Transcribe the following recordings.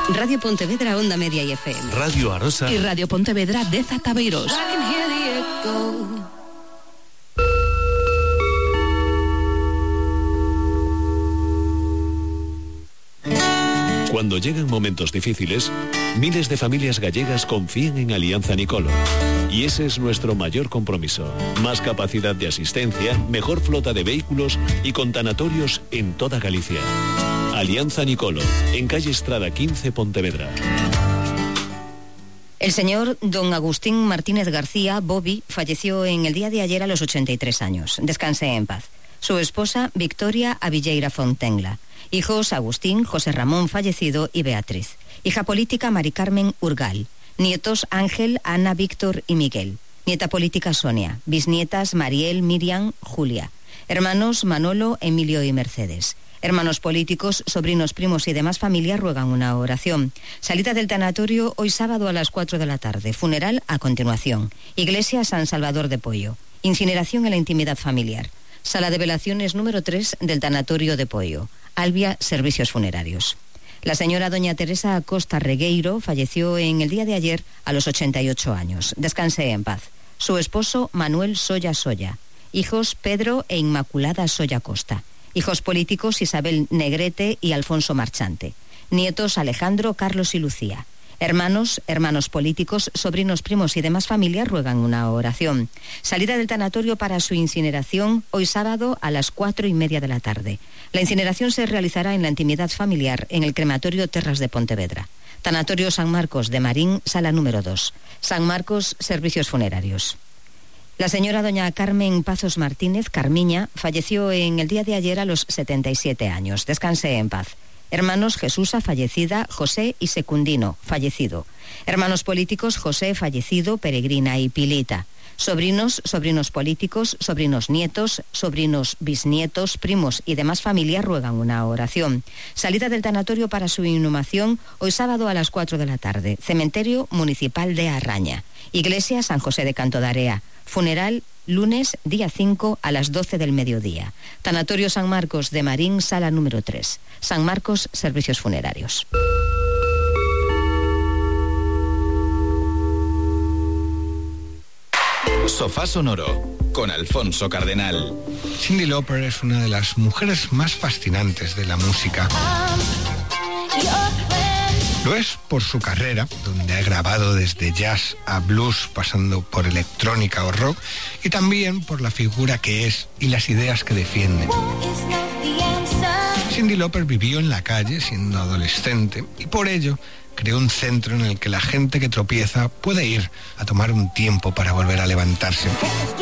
Radio Pontevedra, Onda Media y FM. Radio Arosa. Y Radio Pontevedra de Zataveiros. Cuando llegan momentos difíciles, miles de familias gallegas confían en Alianza Nicolo. Y ese es nuestro mayor compromiso. Más capacidad de asistencia, mejor flota de vehículos y con tanatorios en toda Galicia. Alianza Nicolo, en calle Estrada 15, Pontevedra. El señor don Agustín Martínez García, Bobby, falleció en el día de ayer a los 83 años. Descanse en paz. Su esposa, Victoria Avilleira Fontenla. Hijos, Agustín, José Ramón, fallecido, y Beatriz. Hija política, Mari Carmen Urgal. Nietos, Ángel, Ana, Víctor y Miguel. Nieta política, Sonia. Bisnietas, Mariel, Miriam, Julia. Hermanos, Manolo, Emilio y Mercedes. Hermanos políticos, sobrinos, primos y demás familias ruegan una oración. Salida del tanatorio hoy sábado a las 4 de la tarde. Funeral a continuación. Iglesia San Salvador de Poio. Incineración en la intimidad familiar. Sala de velaciones número 3 del tanatorio de Poio. Albia, servicios funerarios. La señora doña Teresa Acosta Regueiro falleció en el día de ayer a los 88 años. Descanse en paz. Su esposo, Manuel Soya Soya. Hijos, Pedro e Inmaculada Soya Costa. Hijos políticos, Isabel Negrete y Alfonso Marchante. Nietos, Alejandro, Carlos y Lucía. Hermanos políticos, sobrinos, primos y demás familias ruegan una oración. Salida del tanatorio para su incineración hoy sábado a las 4:30 de la tarde. La incineración se realizará en la intimidad familiar en el crematorio Terras de Pontevedra. Tanatorio San Marcos de Marín, sala número 2. San Marcos, servicios funerarios. La señora doña Carmen Pazos Martínez, Carmiña, falleció en el día de ayer a los 77 años. Descanse en paz. Hermanos, Jesusa, fallecida, José y Secundino, fallecido. Hermanos políticos, José, fallecido, Peregrina y Pilita. Sobrinos políticos, sobrinos nietos, sobrinos bisnietos, primos y demás familias ruegan una oración. Salida del tanatorio para su inhumación hoy sábado a las 4 de la tarde. Cementerio Municipal de Arraña. Iglesia San José de Cantodarea. Funeral lunes, día 5 a las 12 del mediodía. Tanatorio San Marcos de Marín, sala número 3. San Marcos, servicios funerarios. Sofá Sonoro, con Alfonso Cardenal. Cyndi Lauper es una de las mujeres más fascinantes de la música. Lo es por su carrera, donde ha grabado desde jazz a blues, pasando por electrónica o rock, y también por la figura que es y las ideas que defiende. Cyndi Lauper vivió en la calle siendo adolescente y por ello creó un centro en el que la gente que tropieza puede ir a tomar un tiempo para volver a levantarse.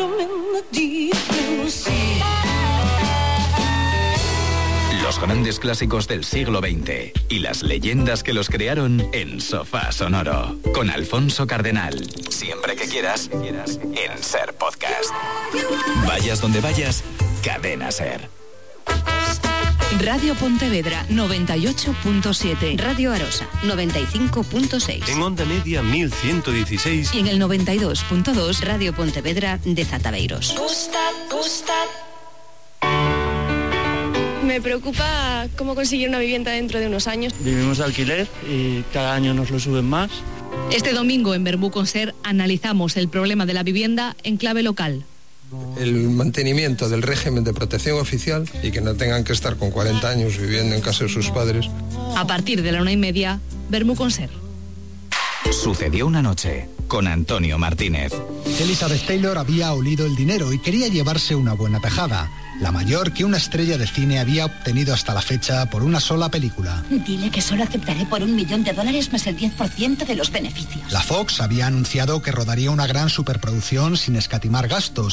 Los grandes clásicos del siglo XX y las leyendas que los crearon en Sofá Sonoro, con Alfonso Cardenal. Siempre que quieras, en Ser Podcast. Vayas donde vayas, Cadena Ser. Radio Pontevedra 98.7. Radio Arosa 95.6. En Onda Media 1116. Y en el 92.2 Radio Pontevedra de Zataveiros. Me preocupa cómo conseguir una vivienda dentro de unos años. Vivimos de alquiler y cada año nos lo suben más. Este domingo en Verbú con Ser analizamos el problema de la vivienda en clave local. El mantenimiento del régimen de protección oficial y que no tengan que estar con 40 años viviendo en casa de sus padres. A partir de la 1:30, Verbú con Ser. Sucedió una noche con Antonio Martínez. Elizabeth Taylor había olido el dinero y quería llevarse una buena tajada, la mayor que una estrella de cine había obtenido hasta la fecha por una sola película. Dile que solo aceptaré por $1 millón más el 10% de los beneficios. La Fox había anunciado que rodaría una gran superproducción sin escatimar gastos